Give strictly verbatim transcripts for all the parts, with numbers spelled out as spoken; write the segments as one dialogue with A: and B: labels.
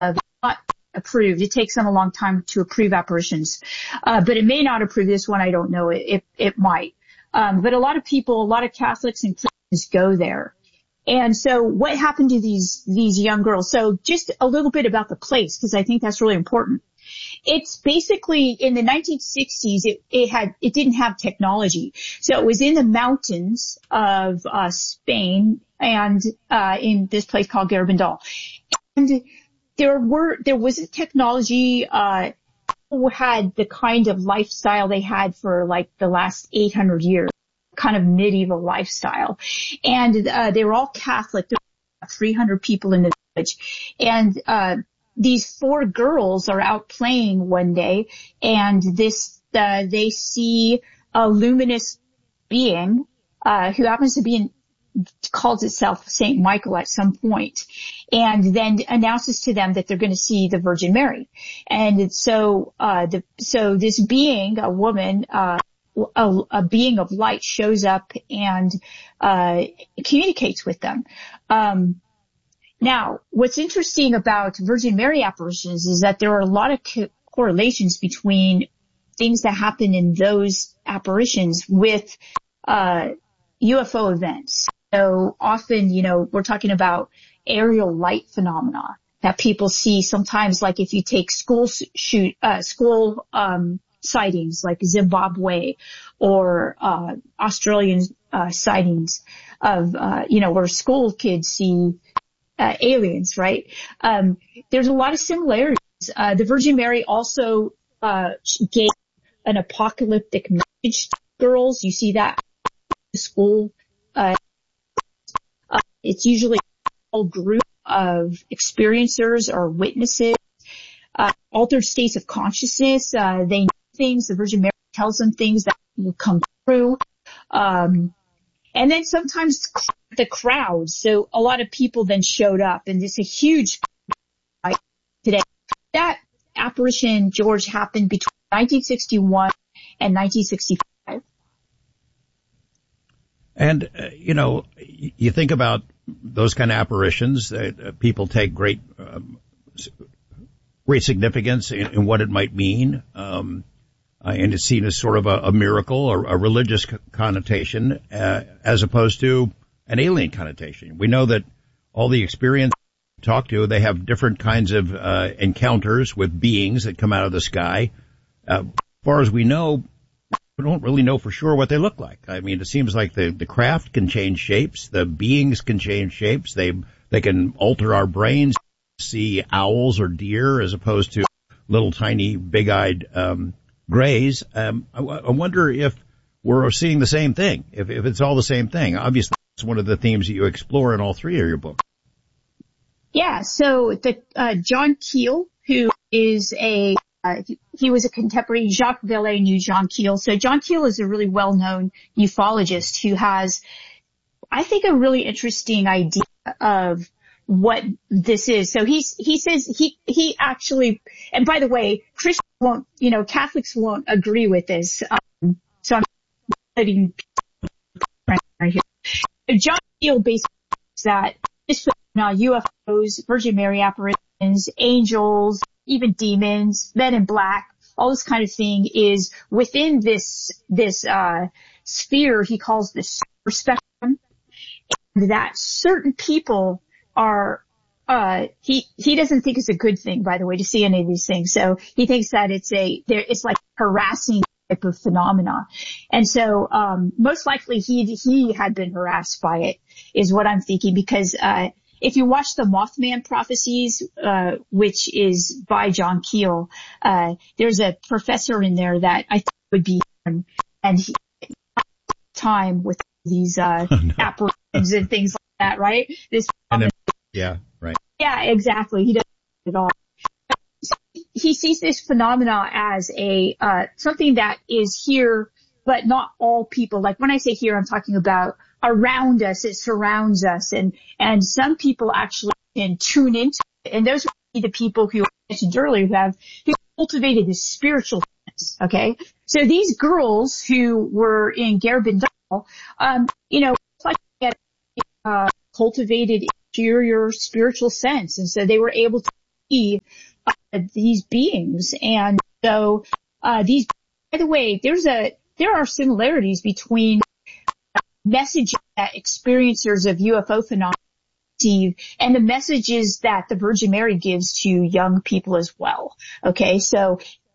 A: uh, not approved. It takes them a long time to approve apparitions. Uh, but it may not approve this one. I don't know. It, it, it might. Um, but a lot of people, a lot of Catholics and Christians go there. And so what happened to these, these young girls? So just a little bit about the place, because I think that's really important. It's basically in the nineteen sixties, it, it had, it didn't have technology. So it was in the mountains of, uh, Spain and, uh, in this place called Garabandal. And there were, there wasn't technology, uh, people had the kind of lifestyle they had for like the last eight hundred years. Kind of medieval lifestyle. And, uh, they were all Catholic. There were three hundred people in the village. And, uh, these four girls are out playing one day and this, uh, they see a luminous being, uh, who happens to be in, calls itself Saint Michael at some point, and then announces to them that they're going to see the Virgin Mary. And so, uh, the, so this being, a woman, uh, A, a being of light shows up and uh communicates with them. Um Now, what's interesting about Virgin Mary apparitions is that there are a lot of co- correlations between things that happen in those apparitions with uh U F O events. So often, you know, we're talking about aerial light phenomena that people see sometimes, like if you take school shoot, uh school um sightings like Zimbabwe or uh Australian uh sightings of uh you know where school kids see uh, aliens, right? Um there's a lot of similarities. Uh the Virgin Mary also uh gave an apocalyptic message to girls. You see that in school. Uh, uh it's usually a whole group of experiencers or witnesses, uh altered states of consciousness. Uh they things, the Virgin Mary tells them things that will come true. Um, and then sometimes the crowd. So a lot of people then showed up and it's a huge fight today. That apparition, George, happened between nineteen sixty-one and nineteen sixty-five.
B: And, uh, you know, you think about those kind of apparitions that uh, people take great, um, great significance in, in what it might mean. Um, Uh, and it's seen as sort of a, a miracle or a religious connotation, uh, as opposed to an alien connotation. We know that all the experience we talk to, they have different kinds of uh, encounters with beings that come out of the sky. Uh, as far as we know, we don't really know for sure what they look like. I mean, it seems like the, the craft can change shapes, the beings can change shapes, they they can alter our brains, see owls or deer as opposed to little tiny big-eyed um grays. Um, I, I wonder if we're seeing the same thing, if, if it's all the same thing. Obviously, it's one of the themes that you explore in all three of your books.
A: Yeah, so the uh, John Keel, who is a, uh, he, he was a contemporary, Jacques Vallée knew John Keel. So John Keel is a really well-known ufologist who has, I think, a really interesting idea of what this is. So he's, he says he, he actually, and by the way, Christians won't, you know, Catholics won't agree with this. Um, so I'm letting right here. John Keel basically says that this phenomena, U F Os, Virgin Mary apparitions, angels, even demons, men in black, all this kind of thing is within this, this, uh, sphere he calls the super spectrum, and that certain people are, uh, he, he doesn't think it's a good thing, by the way, to see any of these things. So he thinks that it's a, there, it's like harassing type of phenomena. And so, um, most likely he, he had been harassed by it is what I'm thinking, because, uh, if you watch the Mothman prophecies, uh, which is by John Keel, uh, there's a professor in there that I think would be him, and he, time with these, uh, oh, no. apparitions and things like that, right? This,
B: and then, yeah, right.
A: Yeah, exactly. He doesn't at all. He sees this phenomena as a, uh, something that is here, but not all people. Like when I say here, I'm talking about around us. It surrounds us, and, and some people actually can tune into it. And those would be the people who I mentioned earlier who have, who cultivated this spiritual sense. Okay. So these girls who were in Garabandal, um, you know, like, uh, cultivated interior spiritual sense. And so they were able to see uh, these beings. And so, uh, these, by the way, there's a, there are similarities between messages that experiencers of U F O phenomena receive and the messages that the Virgin Mary gives to young people as well. Okay. So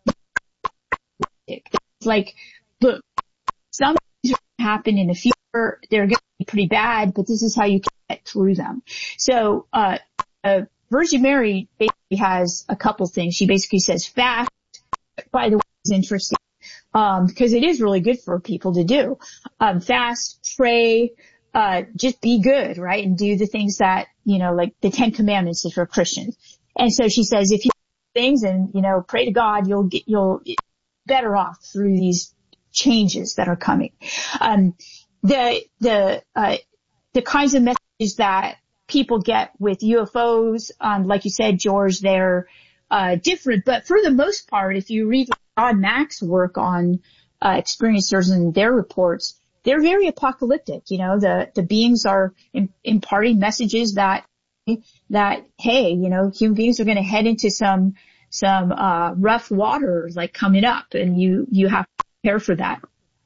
A: it's like, look, some things are going to happen in the future. They're going to be pretty bad, but this is how you get through them. So, uh, uh Virgin Mary basically has a couple things. She basically says fast, by the way, is interesting, um, because it is really good for people to do. Um, fast, pray, uh, just be good, right? And do the things that, you know, like the Ten Commandments is for Christians. And so she says, if you do things and, you know, pray to God, you'll get, you'll get better off through these changes that are coming. Um, the, the, uh, the kinds of messages that people get with U F Os, um, like you said, George, they're, uh, different. But for the most part, if you read John Mack's work on, uh, experiencers and their reports, they're very apocalyptic. You know, the, the beings are in, imparting messages that, that, hey, you know, human beings are going to head into some, some, uh, rough water, like coming up, and you, you have to prepare for that.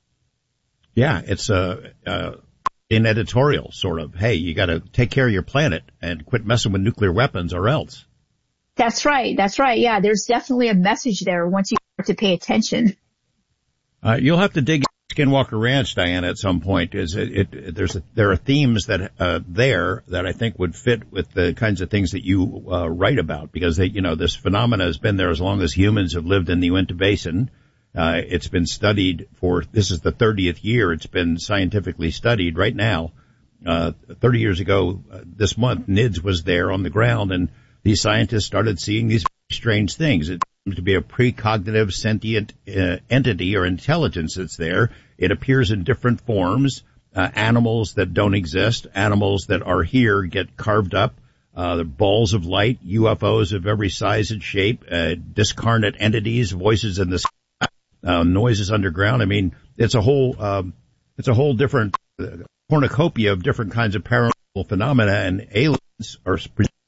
B: Yeah, it's a, uh, an editorial sort of, hey, you got to take care of your planet and quit messing with nuclear weapons or else.
A: That's right. That's right. Yeah, there's definitely a message there once you start to pay attention.
B: Uh, you'll have to dig Skinwalker Ranch, Diana, at some point. Is it, it there's a, there are themes that uh there that I think would fit with the kinds of things that you uh, write about, because they, you know, this phenomena has been there as long as humans have lived in the Uinta Basin. Uh, it's been studied for, this is the thirtieth year it's been scientifically studied right now. Uh, thirty years ago, uh, this month, N I D S was there on the ground, and these scientists started seeing these strange things. It seems to be a precognitive sentient uh, entity or intelligence that's there. It appears in different forms. Uh, animals that don't exist, animals that are here get carved up. Uh, the balls of light, U F Os of every size and shape, uh, discarnate entities, voices in the sky. Uh, noises underground. I mean, it's a whole, um, it's a whole different uh, cornucopia of different kinds of paranormal phenomena, and aliens are